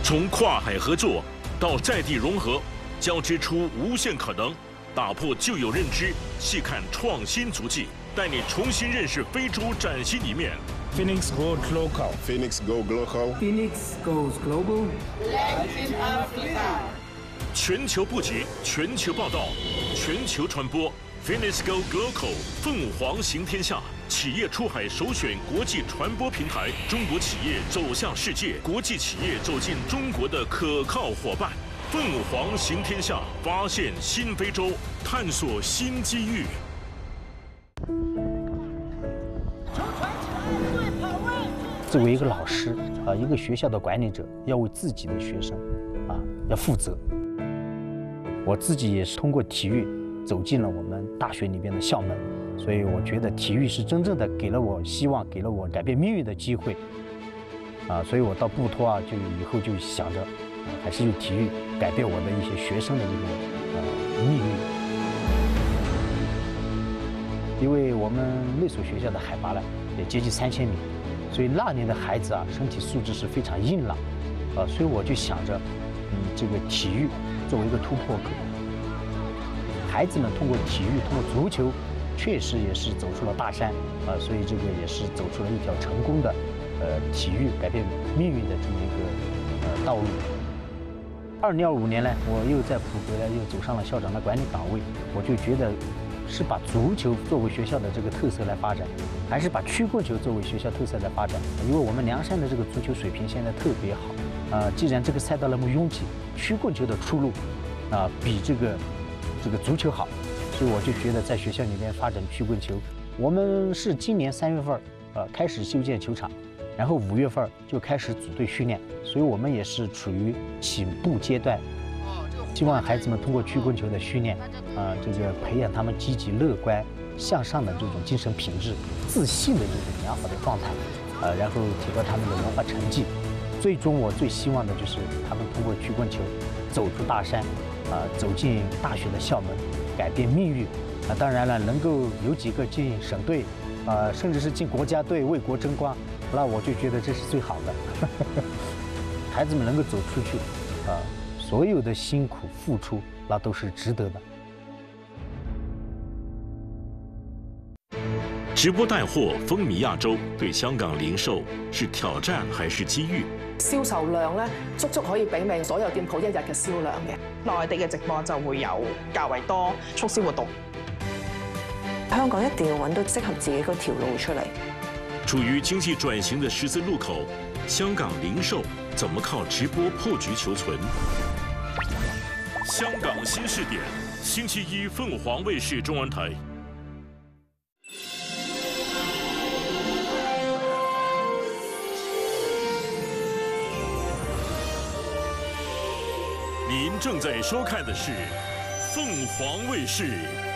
从跨海合作到在地融合，交织出无限可能。打破旧有认知，细看创新足迹，带你重新认识非洲崭新一面。 Phoenix goes local. Phoenix go global. Phoenix goes global. Latin Africa. 全球布局，全球报道，全球传播。Phoenix go global， 凤凰行天下。企业出海首选国际传播平台，中国企业走向世界，国际企业走进中国的可靠伙伴。凤凰行天下，发现新非洲，探索新机遇。 作为一个老师一个学校的管理者，要为自己的学生要负责。我自己也是通过体育走进了我们大学里边的校门，所以我觉得体育是真正的给了我希望，给了我改变命运的机会所以我到布托就以后就想着还是用体育改变我的一些学生的这个命运。因为我们那所学校的海拔呢也接近3000米，所以那年的孩子身体素质是非常硬朗所以我就想着这个体育作为一个突破口，孩子们通过体育，通过足球，确实也是走出了大山所以这个也是走出了一条成功的体育改变命运的这么一个道路。2025年呢，我又在普格呢又走上了校长的管理岗位，我就觉得是把足球作为学校的这个特色来发展，还是把曲棍球作为学校特色来发展？因为我们凉山的这个足球水平现在特别好既然这个赛道那么拥挤，曲棍球的出路比这个足球好，所以我就觉得在学校里面发展曲棍球。我们是今年3月份开始修建球场，然后5月份就开始组队训练，所以我们也是处于起步阶段。希望孩子们通过曲棍球的训练这个培养他们积极乐观向上的这种精神品质，自信的这种良好的状态然后提高他们的文化成绩。最终我最希望的就是他们通过曲棍球走出大山走进大学的校门，改变命运当然了，能够有几个进省队甚至是进国家队为国争光，那我就觉得这是最好的孩子们能够走出去所有的辛苦付出那都是值得的。 直播帶貨風靡亞洲，對香港零售是挑戰還是機遇？ 銷售量咧，足足可以媲美所有店鋪1日嘅銷量嘅。 內地嘅直播就會有較為多促銷活動。 香港一定要揾到適合自己嗰條路出嚟。 處於經濟轉型的十字路口，香港零售怎麼靠直播破局求存？香港新視點，星期一鳳凰衛視中文台。您正在收看的是凤凰卫视